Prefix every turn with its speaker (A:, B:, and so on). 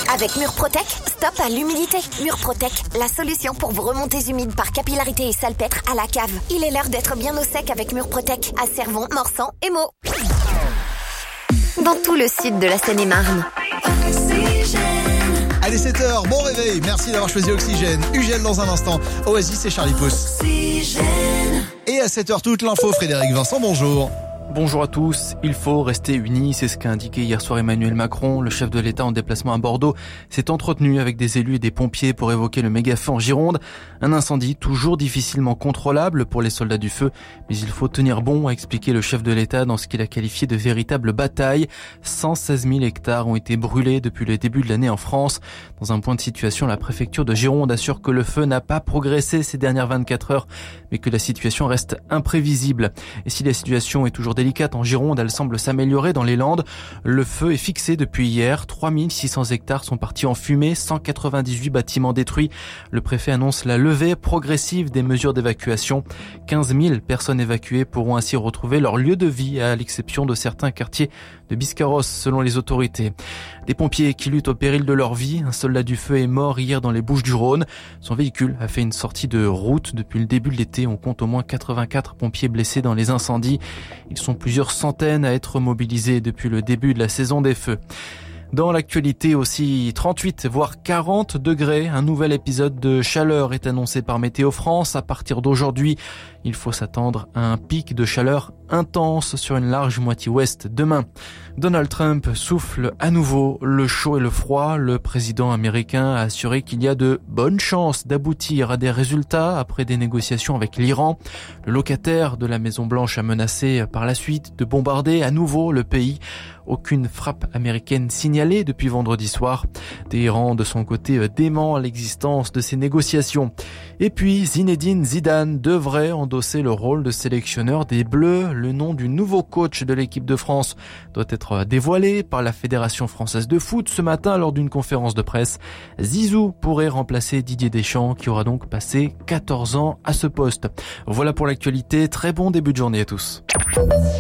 A: Avec Murprotec, stop à l'humidité. Murprotec, la solution pour vos remontées humides par capillarité et salpêtre à la cave. Il est l'heure d'être bien au sec avec Murprotec à Cervon, Morsan et Meaux. Dans tout le sud de la Seine-et-Marne.
B: Allez, 7h, bon réveil, merci d'avoir choisi Oxygène. Ugel dans un instant, Oasis et Charlie Pouce. Et à 7h toute l'info, Frédéric Vincent, bonjour.
C: Bonjour à tous, il faut rester unis, c'est ce qu'a indiqué hier soir Emmanuel Macron. Le chef de l'État en déplacement à Bordeaux s'est entretenu avec des élus et des pompiers pour évoquer le méga-feu en Gironde. Un incendie toujours difficilement contrôlable pour les soldats du feu, mais il faut tenir bon, a expliqué le chef de l'État dans ce qu'il a qualifié de véritable bataille. 116 000 hectares ont été brûlés depuis le début de l'année en France. Dans un point de situation, la préfecture de Gironde assure que le feu n'a pas progressé ces dernières 24 heures, mais que la situation reste imprévisible. Et si la situation est toujours délicate en Gironde, elle semble s'améliorer dans les Landes. Le feu est fixé depuis hier. 3600 hectares sont partis en fumée, 198 bâtiments détruits. Le préfet annonce la levée progressive des mesures d'évacuation. 15 000 personnes évacuées pourront ainsi retrouver leur lieu de vie, à l'exception de certains quartiers de Biscarrosse, selon les autorités. Des pompiers qui luttent au péril de leur vie. Un soldat du feu est mort hier dans les Bouches-du-Rhône. Son véhicule a fait une sortie de route. Depuis le début de l'été, on compte au moins 84 pompiers blessés dans les incendies. Ils sont plusieurs centaines à être mobilisés depuis le début de la saison des feux. Dans l'actualité aussi, 38 voire 40 degrés. Un nouvel épisode de chaleur est annoncé par Météo France. À partir d'aujourd'hui, il faut s'attendre à un pic de chaleur intense sur une large moitié ouest demain. Donald Trump souffle à nouveau le chaud et le froid. Le président américain a assuré qu'il y a de bonnes chances d'aboutir à des résultats après des négociations avec l'Iran. Le locataire de la Maison-Blanche a menacé par la suite de bombarder à nouveau le pays. Aucune frappe américaine signalée depuis vendredi soir. Téhéran, de son côté, dément l'existence de ces négociations. Et puis, Zinedine Zidane devrait endosser le rôle de sélectionneur des Bleus. Le nom du nouveau coach de l'équipe de France doit être dévoilé par la Fédération française de foot ce matin lors d'une conférence de presse. Zizou pourrait remplacer Didier Deschamps, qui aura donc passé 14 ans à ce poste. Voilà pour l'actualité. Très bon début de journée à tous.